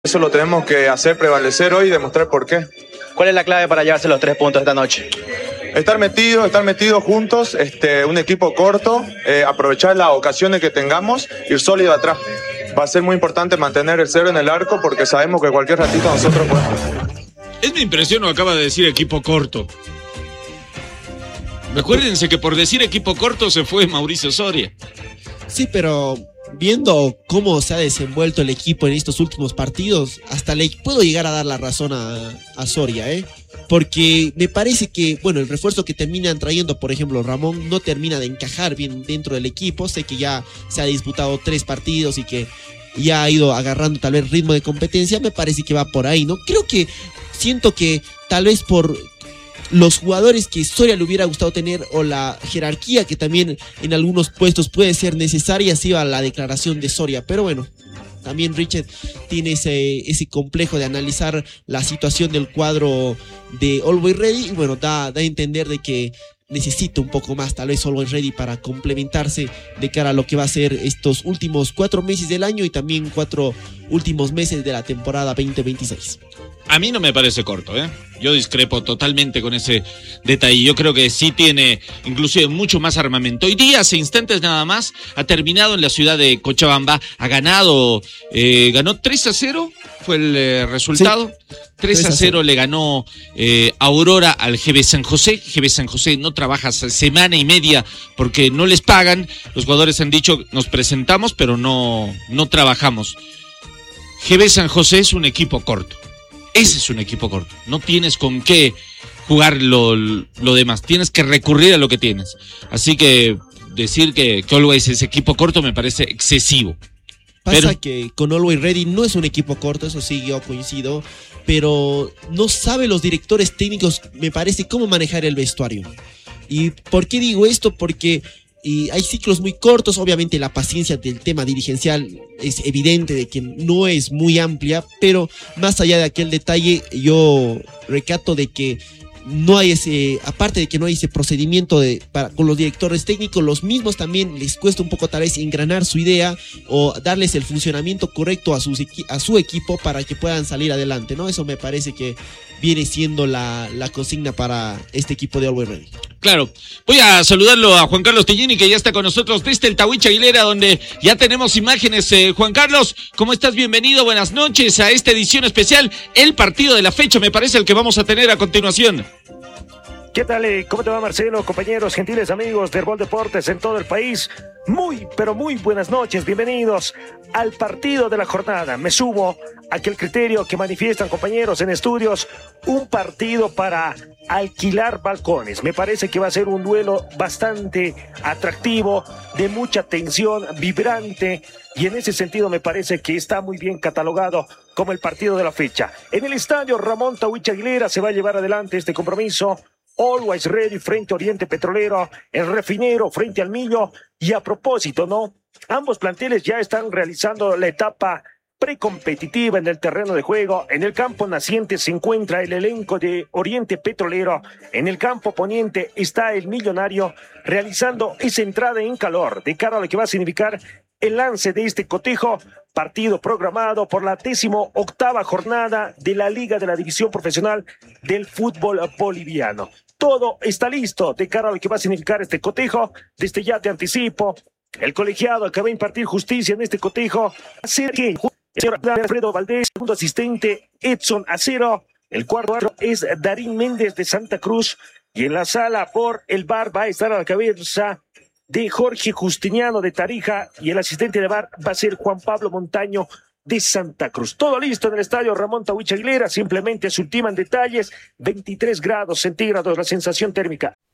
Eso lo tenemos que hacer prevalecer hoy y demostrar por qué. ¿Cuál es la clave para llevarse los 3 puntos esta noche? Estar metidos juntos, un equipo corto, aprovechar las ocasiones que tengamos, ir sólido atrás. Va a ser muy importante mantener el cero en el arco porque sabemos que cualquier ratito nosotros podemos. Es mi impresión, o acaba de decir equipo corto. Acuérdense que por decir equipo corto se fue Mauricio Soria. Sí, pero viendo cómo se ha desenvuelto el equipo en estos últimos partidos, hasta le puedo llegar a dar la razón a Soria, porque me parece que, bueno, el refuerzo que terminan trayendo, por ejemplo, Ramón, no termina de encajar bien dentro del equipo. Sé que ya se ha disputado 3 partidos y que ya ha ido agarrando tal vez ritmo de competencia. Me parece que va por ahí, ¿no? Siento que tal vez por los jugadores que Soria le hubiera gustado tener o la jerarquía que también en algunos puestos puede ser necesaria, así va la declaración de Soria. Pero bueno, también Richard tiene ese complejo de analizar la situación del cuadro de Always Ready y bueno, da a entender de que necesita un poco más tal vez Always Ready para complementarse de cara a lo que va a ser estos últimos 4 meses del año y también 4 últimos meses de la temporada 2026. A mí no me parece corto, Yo discrepo totalmente con ese detalle. Yo creo que sí tiene inclusive mucho más armamento. Hoy día, hace instantes nada más, ha terminado en la ciudad de Cochabamba, ha ganado, ganó 3-0, fue el resultado. Sí. 3-0 le ganó Aurora al GB San José. GB San José no trabaja hace semana y media porque no les pagan. Los jugadores han dicho, nos presentamos, pero no trabajamos. GB San José es un equipo corto. Ese es un equipo corto. No tienes con qué jugar lo demás. Tienes que recurrir a lo que tienes. Así que decir que Always es equipo corto me parece excesivo. Pasa que con Always Ready no es un equipo corto, eso sí, yo coincido. Pero no sabe los directores técnicos, me parece, cómo manejar el vestuario. ¿Y por qué digo esto? Porque hay ciclos muy cortos, obviamente la paciencia del tema dirigencial es evidente de que no es muy amplia, pero más allá de aquel detalle, yo recato de que no hay aparte de que no hay ese procedimiento con los directores técnicos, los mismos también les cuesta un poco tal vez engranar su idea o darles el funcionamiento correcto a su equipo para que puedan salir adelante, ¿no? Eso me parece que viene siendo la consigna para este equipo de Always Ready. Claro, voy a saludarlo a Juan Carlos Tellini, que ya está con nosotros desde el Tahuicha Aguilera, donde ya tenemos imágenes. Juan Carlos, ¿cómo estás? Bienvenido, buenas noches a esta edición especial, el partido de la fecha, me parece el que vamos a tener a continuación. ¿Qué tal? ¿Cómo te va, Marcelo? Compañeros, gentiles amigos de Herbol Deportes en todo el país. Muy, pero muy buenas noches. Bienvenidos al partido de la jornada. Me sumo a aquel criterio que manifiestan compañeros en estudios. Un partido para alquilar balcones. Me parece que va a ser un duelo bastante atractivo, de mucha tensión, vibrante. Y en ese sentido me parece que está muy bien catalogado como el partido de la fecha. En el estadio Ramón Tahuicha Aguilera se va a llevar adelante este compromiso. Always Ready frente a Oriente Petrolero, el Refinero frente al Millo. Y a propósito, ¿no? Ambos planteles ya están realizando la etapa precompetitiva en el terreno de juego. En el campo naciente se encuentra el elenco de Oriente Petrolero. En el campo poniente está el Millonario realizando esa entrada en calor de cara a lo que va a significar el lance de este cotejo. Partido programado por la 18ª jornada de la Liga de la División Profesional del Fútbol Boliviano. Todo está listo de cara a lo que va a significar este cotejo. Desde ya te anticipo, el colegiado que va a impartir justicia en este cotejo va a ser el señor Alfredo Valdés, segundo asistente Edson Acero, el cuarto árbitro es Darín Méndez de Santa Cruz, y en la sala por el VAR va a estar a la cabeza de Jorge Justiniano de Tarija, y el asistente de VAR va a ser Juan Pablo Montaño de Santa Cruz. Todo listo en el estadio Ramón Tahuicha Aguilera, simplemente se ultiman detalles. 23 grados centígrados la sensación térmica.